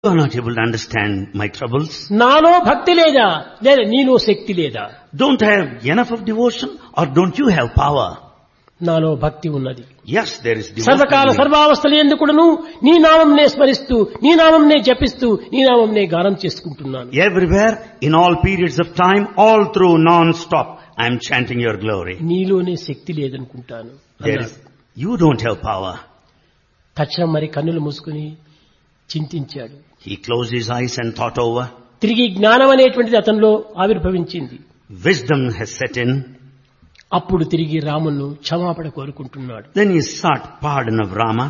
You are not able to understand my troubles. నాలో భక్తి లేదా లేదా నీలో శక్తి లేదా? Don't I have enough of devotion or don't you have power? నాలో భక్తి ఉన్నది. Yes, there is devotion. సర్వకాల in me. సర్వావస్థలు ఎందుకును నీ నామంనే స్మరిస్తూ నీ నామంనే జపిస్తూ నీ నామంనే గానం చేసుకుంటున్నాను. Everywhere, in all periods of time, all through non-stop, I am chanting your glory. నీలోనే శక్తి లేదనుకుంటాను. You don't have power. తక్షణం మరి కన్నులు మూసుకుని చింతించాడు. He closed his eyes and thought over. తిరిగి జ్ఞానం అనేటువంటిది అతనిలో ఆవిర్భవించింది. Wisdom has set in. అప్పుడు తిరిగి రామును క్షమాపణ కోరుకుంటున్నాడు. Then he sought pardon of Rama.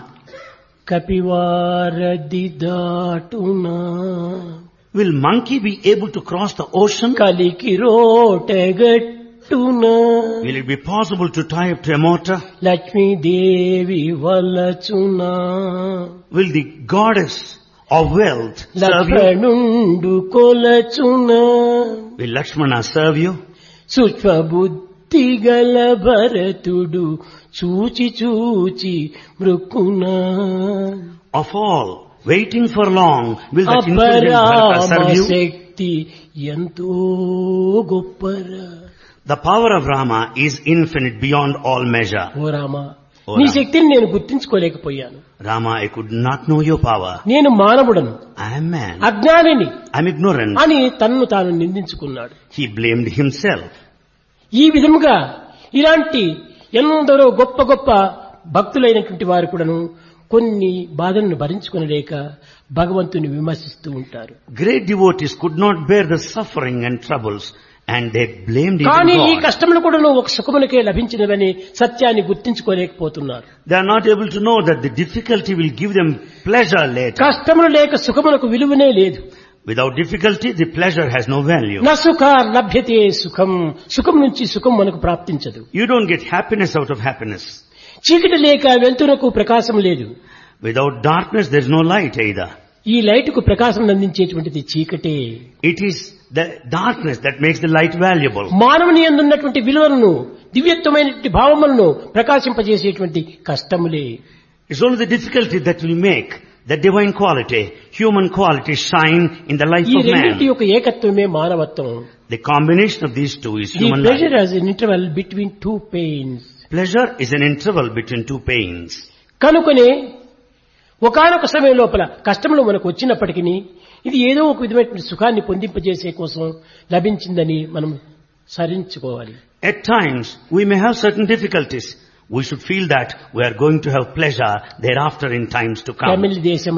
కపివారది దాటునా Will monkey be able to cross the ocean? కలికి రోటగట్టునా Will it be possible to tie up to a mortar? Lakshmidevi వలచునా Will the goddess of wealth serve you? లక్ష్మణుండు కొలచునా Will Lakshmana serve you? సూక్ష్మ బుద్ధి గల భరతుడు చూచి చూచి మృక్కునా Of all, waiting for long, will that intelligent Bharata అపరామ serve you? శక్తి ఎంతో గొప్పరా. The power of Rama is infinite beyond all measure. ఓ రామ, ఓ నీ రామ. శక్తిని నేను గుర్తించుకోలేకపోయాను. Rama, I could not know your power. నేను మానవుడను, I am man. అజ్ఞానిని I am ignorant. అని తన్ను తాను నిందించుకున్నాడు. He blamed himself. ఈ విధముగా ఇలాంటి ఎందరో గొప్ప గొప్ప భక్తులైనటువంటి వారు కూడాను కొన్ని బాధలను భరించుకొనలేక భగవంతుని విమర్శిస్తూ ఉంటారు. Great devotees could not bear the suffering and troubles and they blamed even కానీ ఈ God. కష్టములు కూడాను ఒక సుఖమునకే లభించినవని సత్యాన్ని గుర్తించుకోలేకపోతున్నారు. They are not able to know that the difficulty will give them pleasure later. కష్టములు లేక సుఖమునకు విలువనే లేదు. Without difficulty, the pleasure has no value. న సుఖ లభ్యతే సుఖం, సుఖం నుంచి సుఖం మనకు ప్రాప్తించదు. You don't get happiness out of happiness. చీకటి లేక వెలుతురకు ప్రకాశం లేదు. Without darkness, there is no light either. ఈ లైటుకు ప్రకాశం అందించేటువంటిది చీకటే. It is the darkness that makes the light valuable. మానవుని యందున్నటువంటి విలువలను, దివ్యత్వమైనటువంటి భావములను ప్రకాశింపజేసేటువంటి కష్టములే. It's only the difficulty that will make the divine quality, human quality shine in the life ఈ of రెండింటి man. యొక్క ఏకత్వమే మానవత్వం. The combination of these two is The human pleasure life. has an interval between two pains. Pleasure is an interval between two pains. కనుకనే ఒకానొక సమయం లోపల కష్టములు మనకు వచ్చినప్పటికీ ఇది ఏదో ఒక విధమైనటువంటి సుఖాన్ని పొందింపజేసే కోసం లభించిందని మనం సరించుకోవాలి. At times, we may have certain difficulties. We should feel that we are going to have pleasure thereafter in times to come. తమిళ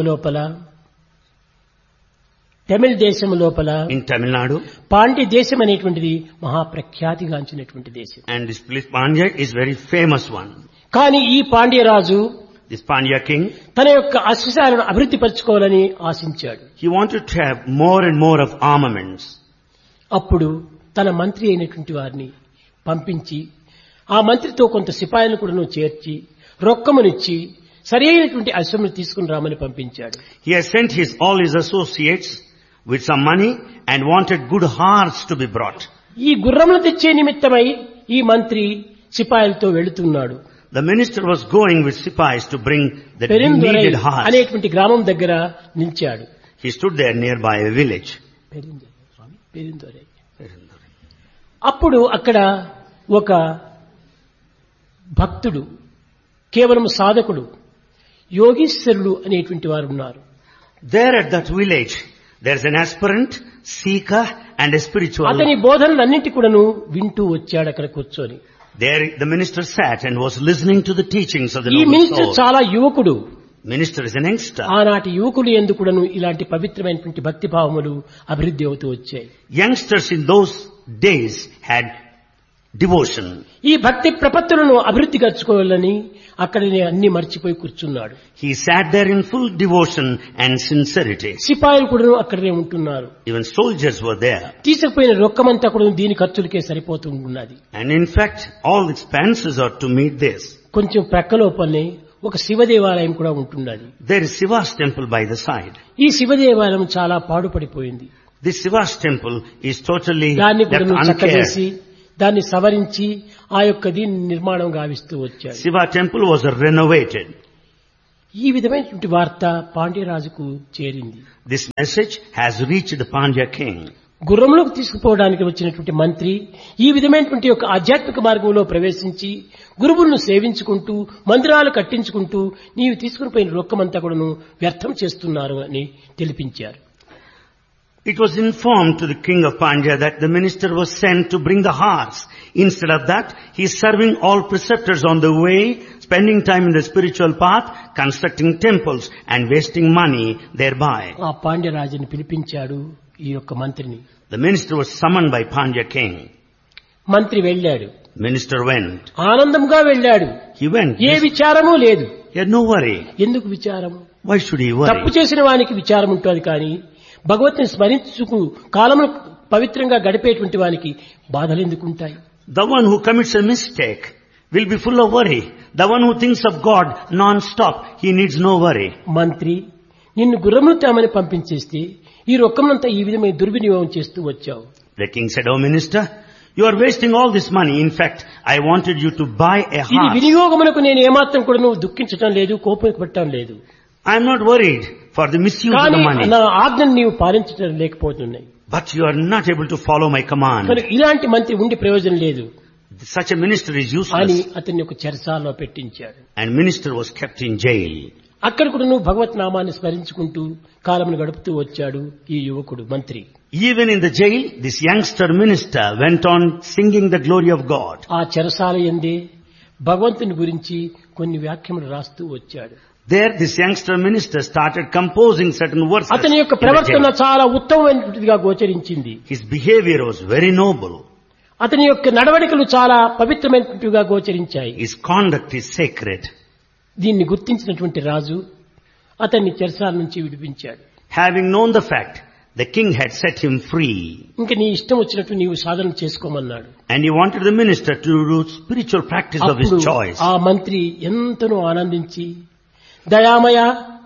దేశము లోపల In Tamil Nadu, పాండ్య దేశం అనేటువంటిది మహాప్రఖ్యాతిగాంచినటువంటి దేశం. and this place Pandya is very famous one. కానీ ఈ పాండ్యరాజు This Pandya king, తన యొక్క అశ్వశాలను అభివృద్ధి పరచుకోవాలని ఆశించాడు. he wanted to have more and more of armaments. అప్పుడు తన మంత్రి అయినటువంటి వారిని పంపించి ఆ మంత్రితో కొంత సిపాయిలను కూడా చేర్చి రొక్కమునిచ్చి సరి అయినటువంటి అశ్వమును తీసుకుని రామని పంపించాడు. He has sent all his associates with some money and wanted good horse to be brought. ఈ గుర్రములు తెచ్చే నిమిత్తమై ఈ మంత్రి సిపాయిలతో వెళుతున్నాడు. The minister was going with sipais to bring the పెరిందొరై needed horse. అనేటువంటి గ్రామం దగ్గర నిలిచాడు. He stood there nearby a village. పెరిందొరై. అప్పుడు అక్కడ ఒక భక్తుడు, కేవలం సాధకుడు, యోగీశ్వరుడు అనేటువంటి వారు ఉన్నారు. There at that village, there's an aspirant, seeker and a spiritual. అతని బోధనలన్నింటి కూడాను వింటూ వచ్చాడు అక్కడ కూర్చొని. There the minister sat and was listening to the teachings of the ఈ noble మినిస్టర్ soul. చాలా యువకుడు. Minister is an youngster. ఆనాటి యువకులు ఎందుకు కూడాను ఇలాంటి పవిత్రమైనటువంటి భక్తి భావములు అభివృద్ధి అవుతూ వచ్చాయి. Youngsters in those days had devotion. ఈ భక్తి ప్రపత్తులను అభివృద్ధి గచ్చుకోవాలని అక్కడనే అన్ని మర్చిపోయి కూర్చున్నాడు. He sat there in full devotion and sincerity. సిపాయిలు కూడా అక్కడనే ఉంటున్నారు. Even soldiers were there. తీసుకుపోయిన రొక్కమంతా కూడా దీని ఖర్చులకే సరిపోతూ ఉన్నది. And in fact, all expenses are to meet this. కొంచెం ప్రక్క లోపలనే ఒక శివ దేవాలయం కూడా ఉంటున్నది. There is Shiva's temple by the side. ఈ శివ దేవాలయం చాలా పాడుపడిపోయింది. This Shiva's temple is totally దాన్ని left కూడా చక్కవేసి uncared. దాన్ని సవరించి ఆ యొక్క దీన్ని నిర్మాణం గావిస్తూ వచ్చారు. Shiva temple was renovated. ఈ విధమైనటువంటి వార్త పాండ్యరాజుకు చేరింది. This message has reached the Pandya king. గుర్రములకు తీసుకుపోవడానికి వచ్చినటువంటి మంత్రి ఈ విధమైనటువంటి ఒక ఆధ్యాత్మిక మార్గంలో ప్రవేశించి గురువులను సేవించుకుంటూ మందిరాలు కట్టించుకుంటూ నీవు తీసుకుని పోయిన రొక్కమంతా కూడాను వ్యర్థం చేస్తున్నారు అని తెలిపించారు. It was informed to the king of Pandya that the minister was sent to bring the horse. Instead of that, he is serving all preceptors on the way, spending time in the spiritual path, constructing temples and wasting money thereby. ఆ పాండ్యరాజుని పిలిపించాడు ఈ యొక్క మంత్రిని. The minister was summoned by Pandya king. మంత్రి వెళ్ళాడు. Minister went. ఆనందంగా వెళ్ళాడు. He went. ఏ విచారమూ లేదు. He had no worry. ఎందుకు విచారం? Why should he తప్పు worry? చేసిన వానికి విచారం ఉంటుంది కానీ భగవత్తుని స్మరించుకు కాలమును పవిత్రంగా గడిపేటువంటి వానికి బాధలు ఎందుకుంటాయి? The one who commits a mistake will be full of worry. The one who thinks of God non-stop, he needs no worry. మంత్రి నిన్ను గుర్రములు తేమని పంపించేస్తే ఈ రొక్కమునంతా ఈ విధమైన దుర్వినియోగం చేస్తూ వచ్చావు. The king said, "Oh minister, you are wasting all this money. In fact, I wanted you to buy a ఇది horse. వినియోగమునకు నేను ఏమాత్రం కూడా నువ్వు దుఃఖించటం లేదు, కోపం పెట్టడం లేదు. I am not worried for the misuse of కానీ the money. నా ఆజ్ఞను నీవు పాలించడం లేకపోతున్నాయి. But you are not able to follow my command. కనుక ఇలాంటి మంత్రి ఉండి ప్రయోజనం లేదు Such a minister is అని useless." అతన్ని ఒక చెరసాలలో పెట్టించాడు. And minister was kept in jail. అక్కడ కూడా నువ్వు భగవత్ నామాన్ని స్మరించుకుంటూ కాలమును గడుపుతూ వచ్చాడు ఈ యువకుడు మంత్రి. Even in the jail, this youngster minister went on singing the glory of God. ఆ చెరసాల యందే భగవంతుని గురించి కొన్ని వ్యాఖ్యములు రాస్తూ వచ్చాడు. There, this youngster minister started composing certain verses. అతని యొక్క in the ప్రవర్తన jail. చాలా ఉత్తమమైనటువంటిదిగా గోచరించింది. His behavior was very noble. అతని యొక్క నడవడికలు చాలా పవిత్రమైనటువంటివిగా గోచరించాయి. His conduct is sacred. దీన్ని గుర్తించినటువంటి రాజు అతన్ని చెరసాల నుంచి విడిపించాడు. Having known the fact, the king had set him free. ఇంక నీ ఇష్టం వచ్చినట్టు నీవు సాధన చేసుకోమన్నాడు. And he wanted the minister to do spiritual practice of his అప్పుడు choice. ఆ మంత్రి ఎంతనో ఆనందించి దయామయ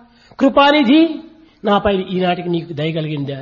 కృపానిధి నాపై ఈనాటికి నీకు దయ కలిగిందా?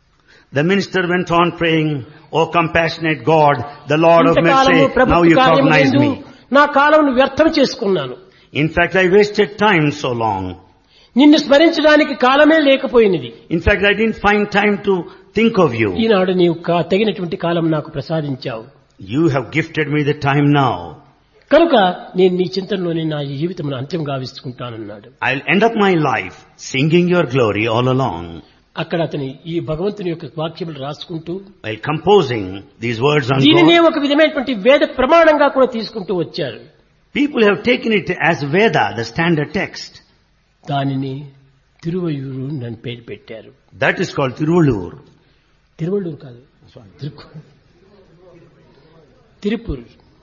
The minister went on praying, "O compassionate God, the Lord of ఇంతకాలము mercy, now ప్రభుత్వ you కార్యము cognize యందు me. నా కాలమును వ్యర్థం చేసుకున్నాను. In fact, I wasted time so long. నిన్ను స్మరించడానికి కాలమే లేకపోయినది. In fact, I didn't find time to think of you. ఈనాడు నీవు తగినటువంటి కాలం నాకు ప్రసాదించావు. You have gifted me the time now. కనుక నేను నీ చింతనలోనే నా జీవితం అంత్యం గావిస్తుంటానన్నాడు. I'll end up my life singing your glory all along." అక్కడ అతని ఈ భగవంతుని యొక్క వాక్యములు రాసుకుంటూ While composing these words on దీనినే God, ఒక విధమైనటువంటి వేద ప్రమాణంగా కూడా తీసుకుంటూ వచ్చారు. people have taken it as Veda, the standard text. దానిని తిరువయూరు నన్ను పేరు పెట్టారు. That is called Tiruvallur. Tiruvallur కాదు, తిరుపూర్.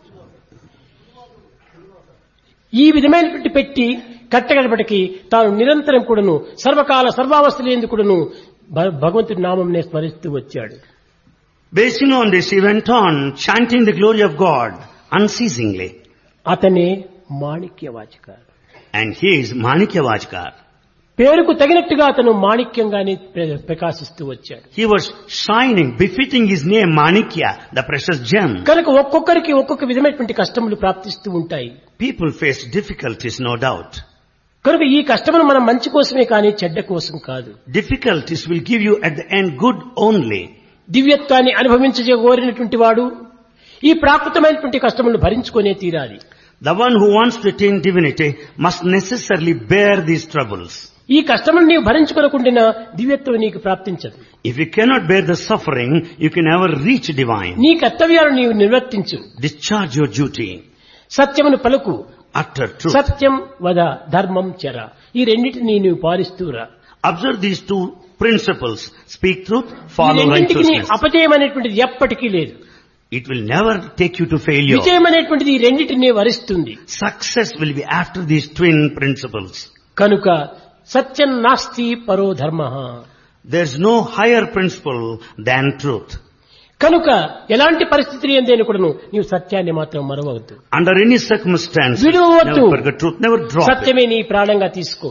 ఈ విధమైనటువంటి పెట్టి కట్టగడపటికి తాను నిరంతరం కూడాను సర్వకాల సర్వావస్థలు ఎందుకు కూడాను భగవంతుడి నామంనే స్మరిస్తూ వచ్చాడు. Basing on this, he went on chanting the glory of God unceasingly. అతనే మాణిక్యవాచక. And he is Manikya Vajkar. పేరుకు తగినట్టుగా అతను మాణిక్యంగానే ప్రకాశిస్తూ వచ్చాడు. He was shining, befitting his name Manikya, the precious gem. కనుక ఒక్కొక్కరికి ఒక్కొక్క విధమైనటువంటి కష్టములు ప్రాప్తిస్తూ ఉంటాయి. People face difficulties, no doubt. కనుక ఈ కష్టములు మనం మంచి కోసమే కానీ చెడ్డ కోసం కాదు. Difficulties will give you at the end good only. దివ్యత్వాన్ని అనుభవించగోరినటువంటి వాడు ఈ ప్రాకృతమైనటువంటి కష్టములను భరించుకునే తీరాలి. The one who wants to attain divinity must necessarily bear these troubles. ఈ కష్టములను నీవు భరించుకోకుండా దివ్యత్వం నీకు ప్రాప్తించదు. If you cannot bear the suffering, you can never reach divine. నీ కర్తవ్యాలను నీవు నిర్వర్తించు. Discharge your duty. సత్యమును పలుకు, Utter truth. సత్యం వద, ధర్మం చర. ఈ రెండింటినీ నీవు పాలిస్తూరా. Observe these two principles. Speak truth, ఈ follow రెండింటికి నీ righteousness. అపజయం అనేటువంటిది ఎప్పటికీ లేదు. It will never take you to failure. విజయం అనేటువంటిది ఈ రెండింటినీ వరిస్తుంది. Success will be after these twin principles. కనుక సత్యం నాస్తి పరో ధర్మః. There's no higher principle than truth. కనుక ఎలాంటి పరిస్థితి ఎందైనా కూడాను నీవు సత్యాన్ని మాత్రం మరవవద్దు. Under any circumstance, విడువవద్దు. never forget truth, never drop it. సత్యమే నీ ప్రాణంగా తీసుకో.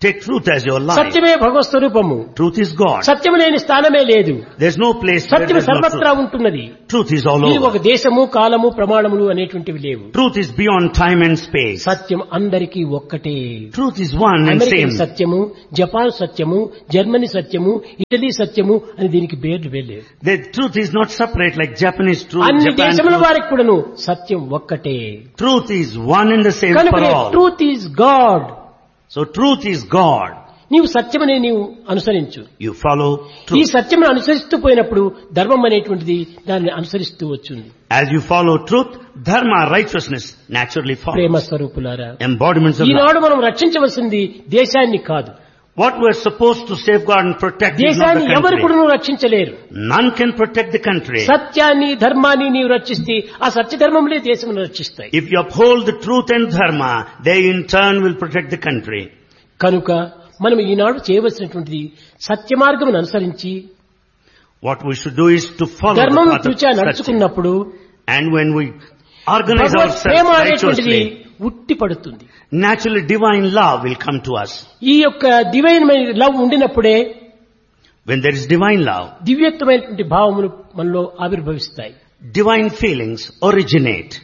Take truth as your life. సత్యమే భగవత్ స్వరూపము. Truth is God. సత్యము లేని స్థానమే లేదు. There's no place where సత్యము there's no సర్వత్రా truth. ఉంటున్నది. Truth is all ఇది over. ఒక దేశము, కాలము, ప్రమాణములు అనేటువంటివి లేవు. Truth is beyond time and space. సత్యం అందరికీ ఒక్కటే. Truth is one and American same. సత్యము, జపాన్ సత్యము, జర్మనీ సత్యము, ఇటలీ సత్యము అని దీనికి పేర్లు వేర్లేదు. The truth is not separate like Japanese truth, అన్ని Japan దేశముల truth. వారికి కూడాను సత్యం ఒక్కటే. Truth is one and the same కనుక for all. Truth is God. So truth is God. నీవు సత్యమనే నీవు అనుసరించు. You follow ఈ truth. సత్యమును అనుసరిస్తూ పోయినప్పుడు ధర్మం అనేటువంటిది దాన్ని అనుసరిస్తూ వచ్చింది. As you follow truth, dharma, righteousness naturally Prema follows. స్వరూపులారా, Embodiments of love. ఈనాడు మనం రక్షించవలసింది దేశాన్ని కాదు. What we're supposed to safeguard and protect is not దేశాన్ని the ఎవరు country. కూడా రక్షించలేరు. None can protect the country. సత్యాన్ని ధర్మాన్ని నీవు రక్షిస్తే ఆ సత్యధర్మములే దేశమును రక్షిస్తాయి. If you uphold the truth and dharma, they in turn will protect the country. కనుక మనం ఈనాడు చేయవలసినటువంటిది సత్య మార్గమును అనుసరించి What we should do is to follow ధర్మం the path Rucha of Satya. నడుచుకున్నప్పుడు And when we organize Bhagwat Prema ourselves అనేటువంటిది righteously, ఉట్టి పడుతుంది. naturally divine love will come to us. ఈ యొక్క డివైన్ లవ్ ఉండినప్పుడే When there is divine love, దివ్యత్వమైనటువంటి భావములు మనలో ఆవిర్భవిస్తాయి. divine feelings originate.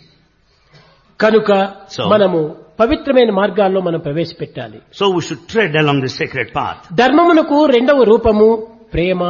కనుక So- మనము పవిత్రమైన మార్గాల్లో మనం ప్రవేశపెట్టాలి. So we should tread along the sacred path. ధర్మమునకు రెండవ రూపము ప్రేమ,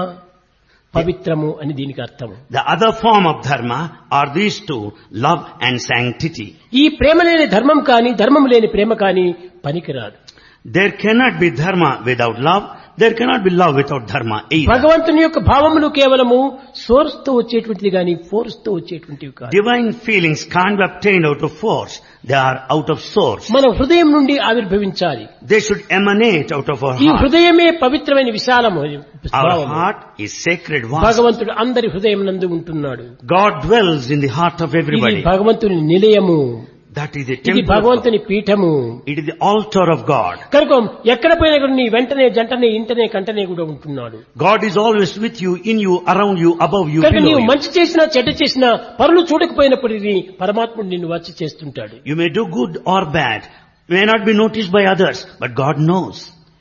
పవిత్రము అని దీనికి అర్థము. The other form of dharma are these two, love and sanctity. ఈ ప్రేమ లేని ధర్మం కాని, ధర్మం లేని ప్రేమ కాని పనికిరాదు. There cannot be dharma without love. There cannot be love without dharma either. భగవంతుని యొక్క భావములు కేవలము సోర్స్ తో వచ్చేటువంటిది గాని ఫోర్స్ తో వచ్చేటువంటివి కాదు. Divine feelings can't be obtained out of force. They are out of source. మన హృదయం నుండి ఆవిర్భవించాలి. They should emanate out of our ఈ heart. హృదయమే పవిత్రమైన విశాలము Our భావము. heart is sacred vast. భగవంతుడు అందరి హృదయం నందు ఉంటున్నాడు. God dwells in the heart of ఇది everybody. భగవంతుని నిలయము. That is the ఇది temple of God. భగవంతుని Peetham. It is the altar of God. కనుక ఎక్కడ పోయినా కూడా నీ వెంటనే జంటనే ఇంటనే కంటనే కూడా ఉంటున్నాడు. God is always with you, in you, around you, above you, కనుక below నీవు you. మంచి చేసినా చెడ్డ చేసినా పరులు చూడకపోయినప్పటికీ పరమాత్ముడు నిన్ను వచ్చి చేస్తుంటాడు. You may do good or bad. You may not be noticed by others, but God knows.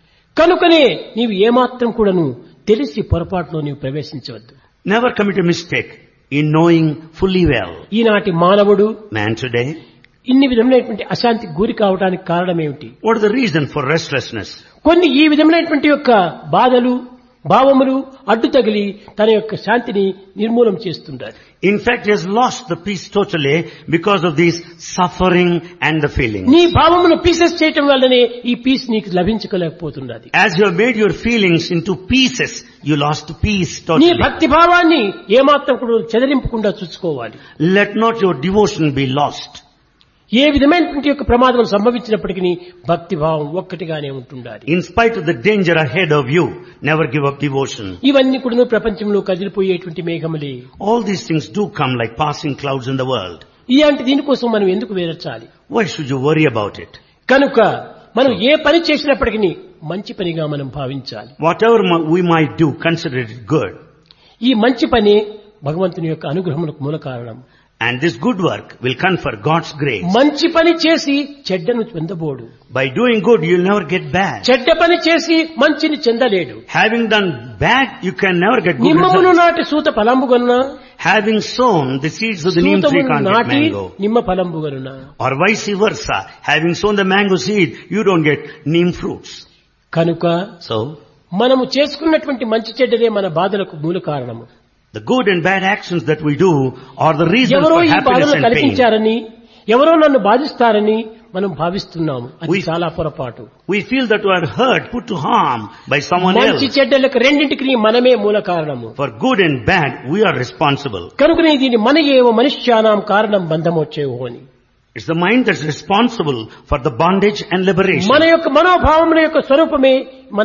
కనుకనే నీవు ఏమాత్రం కూడాను తెలిసి పొరపాటులో నీవు ప్రవేశించవద్దు. Never commit a mistake in knowing fully well. ఈనాటి మానవుడు Man today, ఇన్ని విధములైనటువంటి అశాంతికి గురి కావడానికి కారణం ఏమిటి? what is the reason for restlessness? కొన్ని ఈ విధములైనటువంటి యొక్క బాధలు, భావములు అడ్డు తగిలి తన యొక్క శాంతిని నిర్మూలం చేస్తుంటారు. In fact, he has lost the peace totally because of this suffering and the feelings. నీ భావమును పీసెస్ చేయటం వల్లనే ఈ పీస్ నీకు లభించలేకపోతున్నది. As you have made your feelings into pieces, you lost peace నీ totally. భక్తి భావాన్ని ఏమాత్రం కూడా చెదరింపకుండా చూసుకోవాలి. Let not your devotion be lost. ఏ విధమైనటువంటి యొక్క ప్రమాదం సంభవించినప్పటికీ భక్తి భావం ఒక్కటిగానే ఉంటుండాలి. In spite of the danger ahead of you, never give up devotion. ఇవన్నీ కూడా ప్రపంచంలో కదిలిపోయేటువంటి మేఘములే. All these things do come like passing clouds in the world. ఇలాంటి దీనికోసం మనం ఎందుకు వేరచాలి? Why should you worry about it? కనుక మనం ఏ పని చేసినప్పటికీ మంచి పనిగా మనం భావించాలి. Whatever we might do, consider it good. ఈ మంచి పని భగవంతుని యొక్క అనుగ్రహమునకు మూల కారణం. And this good work will confer God's grace. మంచి పని చేసి చెడ్డను చెందబోడు. By doing good, you'll never get bad. చెడ్డ పని చేసి మంచిని చెందలేడు. Having done bad, you can never get good నిమ్మమును results. నాటి సూత ఫలంబుగనున, Having sown the seeds of the neem tree సూతమును can't get నాటి mango. నిమ్మ ఫలంబుగనున. Or vice versa. Having sown the mango seed, you don't get neem fruits. కనుక So, మనము చేసుకున్నటువంటి మంచి చెడ్డలే మన బాధలకు మూల కారణము. the good and bad actions that we do are the reasons ఎవరో for ఈ happiness బాధలు and pain. కల్పించారని, ఎవరో నన్ను బాధిస్తారని మనం భావిస్తున్నాము. అది We- చాలా పొరపాటు. We feel that we are hurt, put to harm by someone మంచి else. చెడ్డలకు రెండింటికి మనమే మూల కారణము. For good and bad, we are responsible. కనుకనే దీని మన ఏవో మనుష్యానాం కారణం బంధమొచ్చేవో అని. It's the mind that's responsible for the bondage and liberation. మన యొక్క మనోభావముల యొక్క స్వరూపమే మన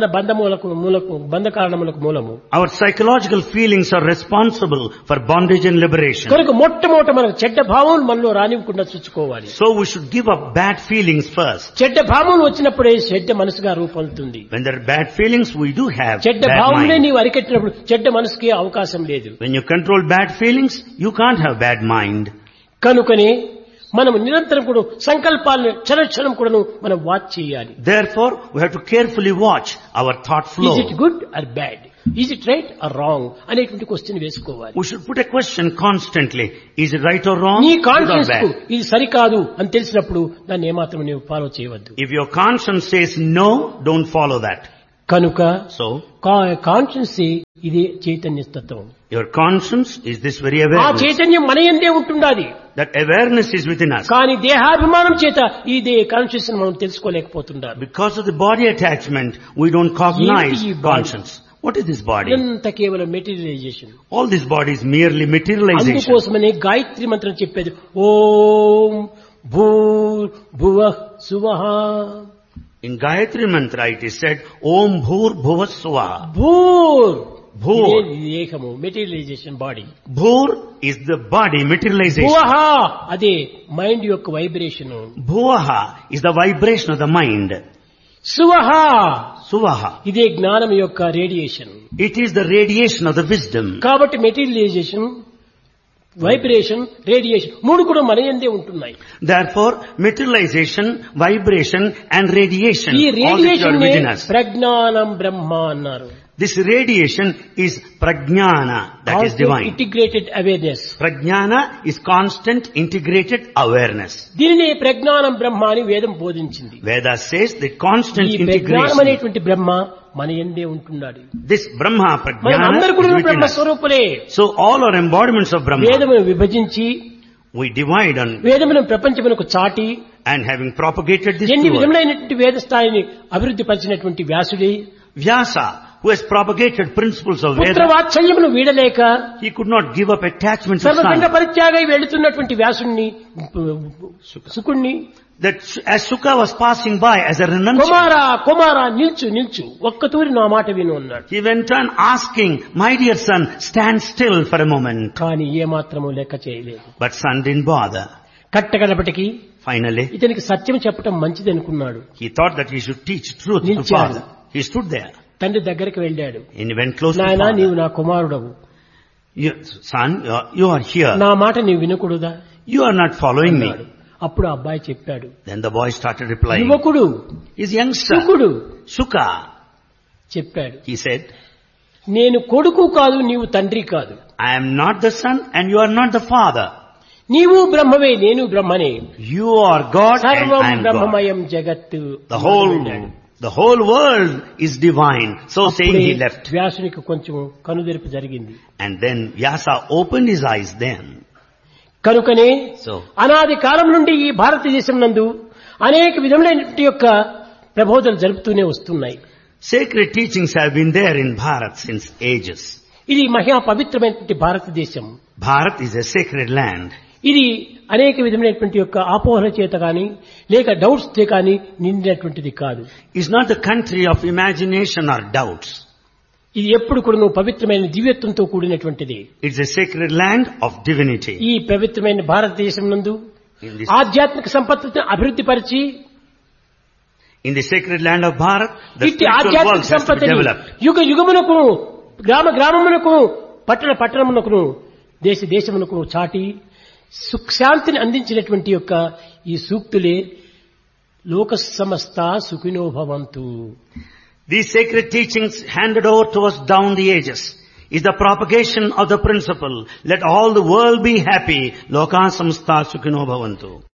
బంధ కారణములకు మూలము. Our psychological feelings are responsible for bondage and liberation. కనుక మొట్టమొదట మనకు చెడ్డ భావం మనలో రానివ్వకుండా చూసుకోవాలి. So we should give up bad feelings first. చెడ్డ భావం వచ్చినప్పుడే చెడ్డ మనసుగా రూపొందుతుంది. When there are bad feelings, we do have చెడ్డ bad భావంలో mind. నీవు అరికట్టినప్పుడు చెడ్డ మనసుకి అవకాశం లేదు. When you control bad feelings, you can't have bad mind. కనుకనే మనం నిరంతరం కూడా సంకల్పాలను క్షణక్షణం కూడా మనం వాచ్ చేయాలి. Therefore, we have to carefully watch our thought flow. Is it good or bad? Is it right or wrong? అనేటువంటి క్వశ్చన్ వేసుకోవాలి. We should put a question constantly. Is it right or wrong? నీ Good or conscience కు bad? ఇది సరికాదు అని తెలిసినప్పుడు దాన్ని ఏమాత్రం నీవు ఫాలో చేయవద్దు. If your conscience says no, don't follow that. కనుక So, కాన్షియన్స్ ఇది చైతన్య తత్వం. your conscience is this very ఆ awareness. చైతన్యం మన యందే ఉంటుండాలి. That awareness is within us. కానీ దేహాభిమానం చేత ఇదే కాన్షియస్ మనం తెలుసుకోలేకపోతుండాలి. Because of the body attachment, we don't cognize ఏంటి ఈ body? conscience. What is this body? ఇదంతా కేవలం materialisation. All this body is merely materialization. అందుకోసమనే గాయత్రి మంత్రం చెప్పేది ఓం భూర్ భువః సువః. In Gayatri Mantra it is said, Om Bhur Bhuva Swaha. భూర్ Bhur. ఇది ఏకము materialisation body. Bhur is the body materialization. భువః అదే mind యొక్క vibration. Bhuvaha is the vibration of the mind. సువః Suvaha. ఇదే జ్ఞానం యొక్క radiation. It is the radiation of the wisdom. కాబట్టి materialisation, vibration, radiation మూడు కూడా మన యందే ఉంటున్నాయి. Therefore, materialization, vibration and radiation, ఈ all these are radiation within us. ప్రజ్ఞానం బ్రహ్మ అన్నారు. This radiation is prajnana, that is divine. Integrated awareness. Prajnana is constant integrated awareness. దీనిని ప్రజ్ఞానం బ్రహ్మ అని వేదం బోధించింది. Veda says the constant ఈ ప్రజ్ఞానం integration. అనేటువంటి బ్రహ్మ మన యందే ఉంటున్నాడు. This Brahma, మనం Prajnana అందరు is కూడా within Brahma us. స్వరూపులే. So all are embodiments of Brahma. వేదమును విభజించి We divide on వేదమును ప్రపంచమునకు చాటి and having propagated this ఎన్ని word. విధములైనటువంటి వేద స్థాయిని అభివృద్ధి పరిచినటువంటి వ్యాసుడి Vyasa, who has propagated principles of పుత్ర Veda, వాత్సల్యమును వీడలేక he could not give up attachment to సర్వపిండ son. పరిత్యాగై వెళుతున్నటువంటి వ్యాసుణ్ణి సుకుణ్ణి That as Sukha was passing by as a renunciant, కుమారా కుమారా నిల్చు నిల్చు ఒక్కతూరి నా మాట విను అన్నాడు. he went on asking, my dear son, stand still for a moment. కానీ ఏ మాత్రము లెక్క చేయలేదు. But son didn't bother. కట్టగడపటికి Finally, ఇతనికి సత్యం చెప్పటం మంచిది అనుకున్నాడు. he thought that he should teach truth to నిల్చాడు. father. He stood there తండ్రి దగ్గరికి వెళ్ళాడు. and he went close to నాయనా father. నీవు నా కుమారుడవు, Son, you are here. నా మాట నీవు వినకూడదా You are not following me. అన్నాడు. అప్పుడు ఆ అబ్బాయి చెప్పాడు, Then the boy started replying. యువకుడు His youngster, సుకుడు Sukha, చెప్పాడు, he said, నేను కొడుకు కాదు నీవు తండ్రి కాదు, I am not the son and you are not the father. నీవు బ్రహ్మవే నేను బ్రహ్మనే, You are God and సర్వం I am God. బ్రహ్మమయం జగత్. The whole world is divine. So saying he left. వ్యాసునికి కొంచెం కనుదెరుపు జరిగింది. And then Vyasa opened his eyes then. కనుకనే So, అనాది కాలం నుండి ఈ భారతదేశం నందు అనేక విధములైనటువంటి యొక్క ప్రబోధనలు జరుపుతూనే వస్తున్నాయి. sacred teachings have been there in Bharat since ages. ఇది మహా పవిత్రమైనటువంటి భారతదేశం. Bharat is a sacred land. ఇది అనేక విధమైనటువంటి యొక్క ఆపోహల చేత కానీ లేక డౌట్స్ తో కానీ నిండినటువంటిది కాదు. It's not the country of imagination or doubts. ఇది ఎప్పుడు కూడా పవిత్రమైన దివ్యత్వంతో కూడినటువంటిది. It's a sacred land of divinity. ఈ పవిత్రమైన భారతదేశం నందు ఆధ్యాత్మిక సంపత్తిని అభివృద్ధి పరిచి In the sacred land of Bharat, the ఇట్టి spiritual ఆధ్యాత్మిక works has to be సంపత్తిని developed. యుగ యుగమునకు గ్రామ గ్రామమునకు పట్టణ పట్టణమునకు దేశ దేశమునకు చాటి సుఖశాంతిని అందించినటువంటి యొక్క ఈ సూక్తులే లోక సమస్త సుఖినో భవంతు. These sacred teachings handed over to us down the ages is the propagation of the principle, let all the world be happy, loka samsta sukhino bhavantu.